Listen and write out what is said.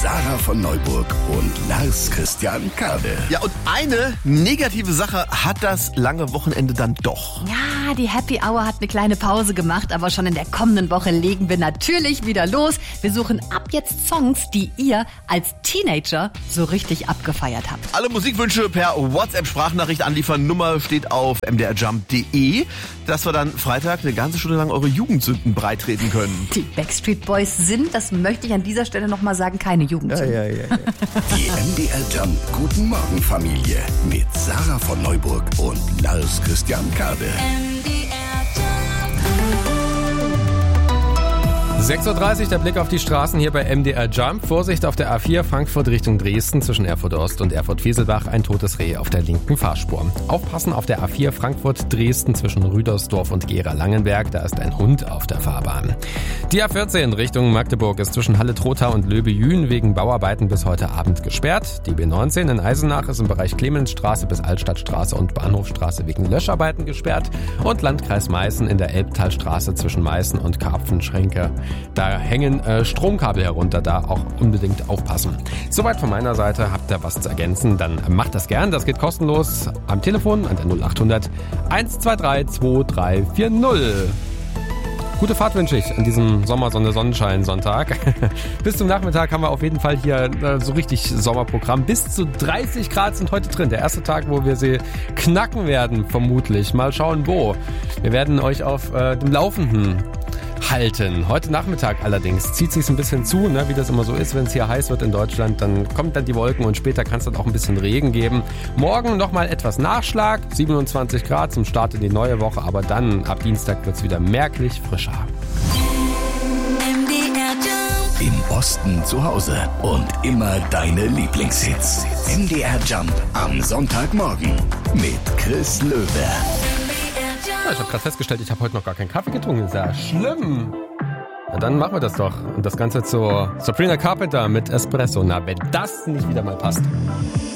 Sarah von Neuburg und Lars Christian Kade. Ja, und eine negative Sache hat das lange Wochenende dann doch. Ja, die Happy Hour hat eine kleine Pause gemacht, aber schon in der kommenden Woche legen wir natürlich wieder los. Wir suchen ab jetzt Songs, die ihr als Teenager so richtig abgefeiert habt. Alle Musikwünsche per WhatsApp-Sprachnachricht anliefern. Nummer steht auf mdrjump.de, dass wir dann Freitag eine ganze Stunde lang eure Jugendsünden breitreten können. Die Backstreet Boys sind, das möchte ich an dieser Stelle nochmal sagen, keine Jugendsünden. Ja. Die MDR Jump Guten Morgen Familie mit Sarah von Neuburg und Lars Christian Kade. 6.30 Uhr, der Blick auf die Straßen hier bei MDR Jump. Vorsicht auf der A4 Frankfurt Richtung Dresden zwischen Erfurt Ost und Erfurt-Wieselbach. Ein totes Reh auf der linken Fahrspur. Aufpassen auf der A4 Frankfurt-Dresden zwischen Rüdersdorf und Gera-Langenberg. Da ist ein Hund auf der Fahrbahn. Die A14 Richtung Magdeburg ist zwischen Halle-Trotha und Löbe-Jühen wegen Bauarbeiten bis heute Abend gesperrt. Die B19 in Eisenach ist im Bereich Clemensstraße bis Altstadtstraße und Bahnhofstraße wegen Löscharbeiten gesperrt. Und Landkreis Meißen in der Elbtalstraße zwischen Meißen und Karpfenschränke. Da hängen Stromkabel herunter, da auch unbedingt aufpassen. Soweit von meiner Seite. Habt ihr was zu ergänzen, dann macht das gern. Das geht kostenlos am Telefon an der 0800 123 2340. Gute Fahrt wünsche ich an diesem Sommersonne-Sonnenschein-Sonntag. Bis zum Nachmittag haben wir auf jeden Fall hier so richtig Sommerprogramm. Bis zu 30 Grad sind heute drin. Der erste Tag, wo wir sie knacken werden, vermutlich. Mal schauen, wo. Wir werden euch auf dem Laufenden halten. Heute Nachmittag allerdings zieht sich's ein bisschen zu, ne, wie das immer so ist, wenn es hier heiß wird in Deutschland, dann kommt dann die Wolken und später kann es dann auch ein bisschen Regen geben. Morgen nochmal etwas Nachschlag, 27 Grad zum Start in die neue Woche, aber dann ab Dienstag wird's wieder merklich frischer. Im Osten zu Hause und immer deine Lieblingshits. MDR Jump am Sonntagmorgen mit Chris Löwe. Ja, ich habe gerade festgestellt, ich habe heute noch gar keinen Kaffee getrunken. Ist ja schlimm. Na, dann machen wir das doch. Und das Ganze zur Sabrina Carpenter mit Espresso. Na, wenn das nicht wieder mal passt.